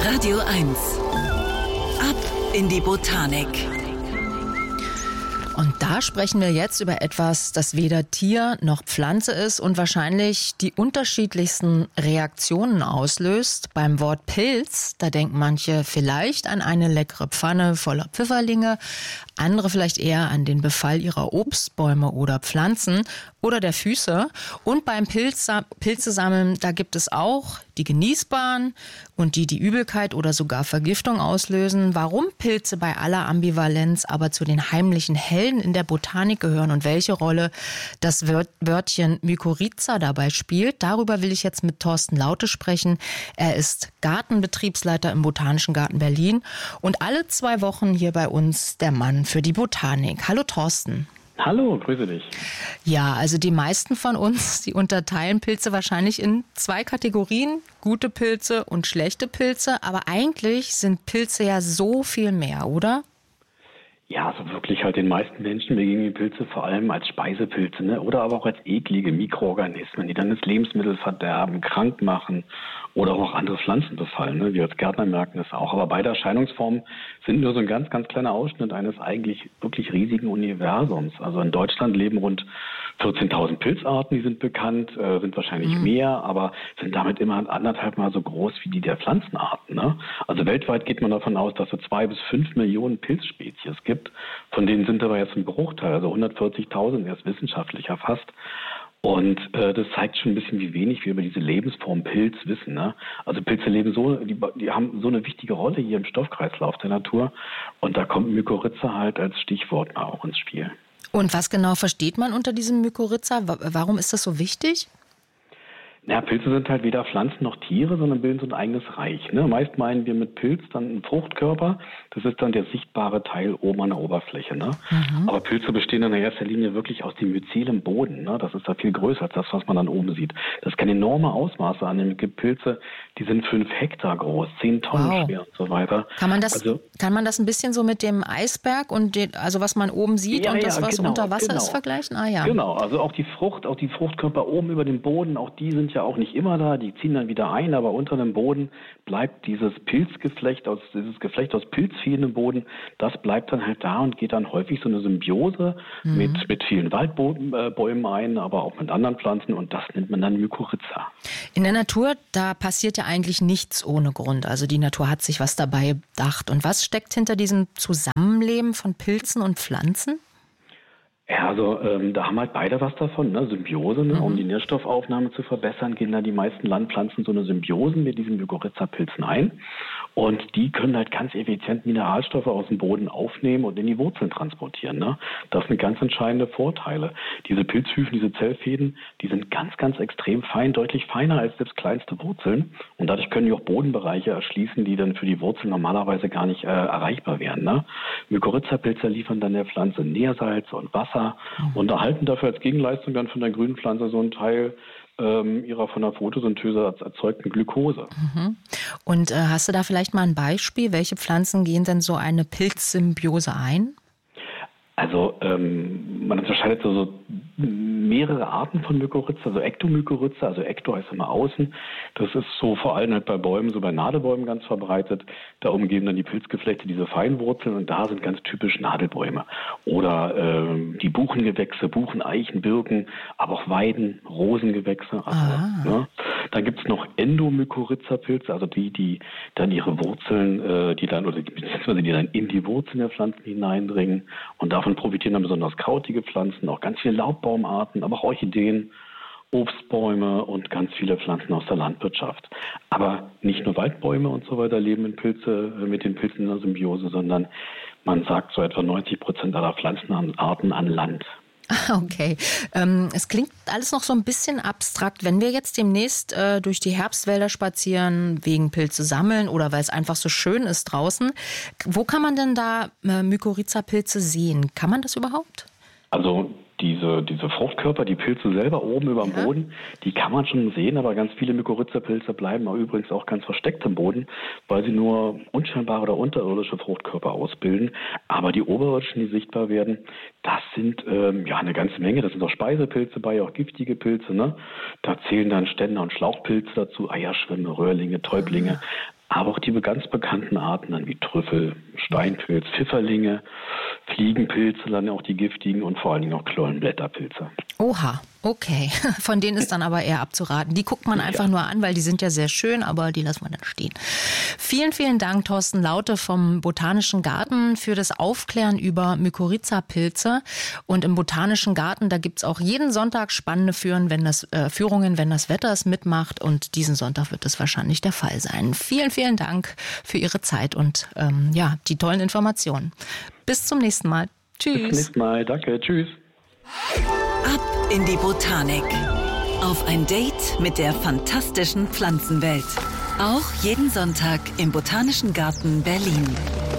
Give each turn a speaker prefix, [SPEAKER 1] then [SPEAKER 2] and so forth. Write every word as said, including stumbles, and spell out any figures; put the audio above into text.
[SPEAKER 1] Radio eins. Ab in die Botanik.
[SPEAKER 2] Und da sprechen wir jetzt über etwas, das weder Tier noch Pflanze ist und wahrscheinlich die unterschiedlichsten Reaktionen auslöst. Beim Wort Pilz, da denken manche vielleicht an eine leckere Pfanne voller Pfifferlinge, andere vielleicht eher an den Befall ihrer Obstbäume oder Pflanzen oder der Füße. Und beim Pilz, Pilze sammeln, da gibt es auch die genießbaren und die, die Übelkeit oder sogar Vergiftung auslösen. Warum Pilze bei aller Ambivalenz aber zu den heimlichen Helden in der Botanik gehören und welche Rolle das Wörtchen Mykorrhiza dabei spielt, darüber will ich jetzt mit Thorsten Laute sprechen. Er ist Gartenbetriebsleiter im Botanischen Garten Berlin und alle zwei Wochen hier bei uns der Mann für die Botanik. Hallo Thorsten.
[SPEAKER 3] Hallo, grüße dich.
[SPEAKER 2] Ja, also die meisten von uns, die unterteilen Pilze wahrscheinlich in zwei Kategorien, gute Pilze und schlechte Pilze, aber eigentlich sind Pilze ja so viel mehr, oder?
[SPEAKER 3] Ja, so wirklich halt den meisten Menschen begegnen die Pilze vor allem als Speisepilze, ne? Oder aber auch als eklige Mikroorganismen, die dann das Lebensmittel verderben, krank machen oder auch andere Pflanzen befallen. Ne? Wir als Gärtner merken das auch. Aber beide Erscheinungsformen sind nur so ein ganz, ganz kleiner Ausschnitt eines eigentlich wirklich riesigen Universums. Also in Deutschland leben rund vierzehntausend Pilzarten, die sind bekannt, äh, sind wahrscheinlich mhm. mehr, aber sind damit immer anderthalb Mal so groß wie die der Pflanzenarten. Ne? Also weltweit geht man davon aus, dass es zwei bis fünf Millionen Pilzspezies gibt. Von denen sind aber jetzt ein Bruchteil, also hundertvierzigtausend erst wissenschaftlich erfasst. Und äh, das zeigt schon ein bisschen, wie wenig wir über diese Lebensform Pilz wissen. Ne? Also Pilze leben so, die, die haben so eine wichtige Rolle hier im Stoffkreislauf der Natur. Und da kommt Mykorrhiza halt als Stichwort auch ins Spiel.
[SPEAKER 2] Und was genau versteht man unter diesem Mykorrhiza? Warum ist das so wichtig?
[SPEAKER 3] Ja, Pilze sind halt weder Pflanzen noch Tiere, sondern bilden so ein eigenes Reich. Ne? Meist meinen wir mit Pilz dann einen Fruchtkörper. Das ist dann der sichtbare Teil oben an der Oberfläche. Ne? Mhm. Aber Pilze bestehen in erster Linie wirklich aus dem Myzel im Boden. Ne? Das ist da viel größer als das, was man dann oben sieht. Das kann enorme Ausmaße annehmen. Es gibt Pilze, die sind fünf Hektar groß, zehn Tonnen wow. schwer und so weiter.
[SPEAKER 2] Kann man das,
[SPEAKER 3] also,
[SPEAKER 2] kann man das ein bisschen so mit dem Eisberg und den, also was man oben sieht
[SPEAKER 3] ja,
[SPEAKER 2] und das,
[SPEAKER 3] ja,
[SPEAKER 2] was
[SPEAKER 3] genau,
[SPEAKER 2] unter Wasser
[SPEAKER 3] genau.
[SPEAKER 2] ist, vergleichen? Ah ja.
[SPEAKER 3] Genau, also auch die Frucht, auch die Fruchtkörper oben über dem Boden, auch die sind ja auch nicht immer da, die ziehen dann wieder ein, aber unter dem Boden bleibt dieses Pilzgeflecht, aus, dieses Geflecht aus Pilzviehen im Boden, das bleibt dann halt da und geht dann häufig so eine Symbiose mhm. mit, mit vielen Waldbäumen ein, aber auch mit anderen Pflanzen und das nennt man dann Mykorrhiza.
[SPEAKER 2] In der Natur, da passiert ja eigentlich nichts ohne Grund, also die Natur hat sich was dabei gedacht. Und was steckt hinter diesem Zusammenleben von Pilzen und Pflanzen?
[SPEAKER 3] Ja, also ähm, da haben halt beide was davon, ne? Symbiose, ne?
[SPEAKER 2] Mhm.
[SPEAKER 3] Um die Nährstoffaufnahme zu verbessern, gehen da die meisten Landpflanzen so eine Symbiosen mit diesen Mykorrhiza-Pilzen ein und die können halt ganz effizient Mineralstoffe aus dem Boden aufnehmen und in die Wurzeln transportieren. Ne? Das sind ganz entscheidende Vorteile. Diese Pilzhyphen, diese Zellfäden, die sind ganz, ganz extrem fein, deutlich feiner als selbst kleinste Wurzeln und dadurch können die auch Bodenbereiche erschließen, die dann für die Wurzeln normalerweise gar nicht äh, erreichbar wären. Ne? Mykorrhiza-Pilze liefern dann der Pflanze Nährsalz und Wasser und erhalten dafür als Gegenleistung dann von der grünen Pflanze so einen Teil ähm, ihrer von der Photosynthese erzeugten Glukose.
[SPEAKER 2] Mhm. Und äh, hast du da vielleicht mal ein Beispiel? Welche Pflanzen gehen denn so eine Pilzsymbiose ein?
[SPEAKER 3] Also ähm, man unterscheidet so, so mehrere Arten von Mykorrhiza, also Ektomykorrhiza, also Ekto heißt immer außen. Das ist so vor allem halt bei Bäumen, so bei Nadelbäumen ganz verbreitet. Da umgeben dann die Pilzgeflechte diese Feinwurzeln und da sind ganz typisch Nadelbäume. Oder ähm, die Buchengewächse, Buchen, Eichen, Birken, aber auch Weiden, Rosengewächse. Also, ne? Dann gibt's noch Endomykorrhiza-Pilze, also die, die dann ihre Wurzeln, äh, die dann, oder die, beziehungsweise die dann in die Wurzeln der Pflanzen hineindringen. Und davon profitieren dann besonders krautige Pflanzen, auch ganz viele Laubbaumarten, aber auch Orchideen, Obstbäume und ganz viele Pflanzen aus der Landwirtschaft. Aber nicht nur Waldbäume und so weiter leben in Pilze, mit den Pilzen in der Symbiose, sondern man sagt so etwa neunzig Prozent aller Pflanzenarten an Land.
[SPEAKER 2] Okay, ähm, es klingt alles noch so ein bisschen abstrakt. Wenn wir jetzt demnächst äh, durch die Herbstwälder spazieren, wegen Pilze sammeln oder weil es einfach so schön ist draußen, wo kann man denn da äh, Mykorrhiza-Pilze sehen? Kann man das überhaupt?
[SPEAKER 3] Also diese, diese Fruchtkörper, die Pilze selber oben über dem ja. Boden, die kann man schon sehen, aber ganz viele Mykorrhiza-Pilze bleiben übrigens auch ganz versteckt im Boden, weil sie nur unscheinbare oder unterirdische Fruchtkörper ausbilden. Aber die oberirdischen, die sichtbar werden, das sind ähm, ja eine ganze Menge. Das sind auch Speisepilze bei, auch giftige Pilze. Ne? Da zählen dann Ständer- und Schlauchpilze dazu, Eierschwämme, Röhrlinge, Täublinge. aber auch die ganz bekannten Arten dann wie Trüffel, Steinpilz, Pfifferlinge, Fliegenpilze, dann auch die giftigen und vor allen Dingen auch Knollenblätterpilze.
[SPEAKER 2] Oha, okay. Von denen ist dann aber eher abzuraten. Die guckt man einfach ja. nur an, weil die sind ja sehr schön, aber die lassen wir dann stehen. Vielen, vielen Dank, Thorsten Laute vom Botanischen Garten, für das Aufklären über Mykorrhiza-Pilze. Und im Botanischen Garten, da gibt's auch jeden Sonntag spannende Führen, wenn das, äh, Führungen, wenn das Wetter es mitmacht. Und diesen Sonntag wird es wahrscheinlich der Fall sein. Vielen, vielen Dank für Ihre Zeit und ähm, ja, die tollen Informationen. Bis zum nächsten Mal. Tschüss.
[SPEAKER 3] Bis zum nächsten Mal. Danke. Tschüss.
[SPEAKER 1] Ab in die Botanik. Auf ein Date mit der fantastischen Pflanzenwelt. Auch jeden Sonntag im Botanischen Garten Berlin.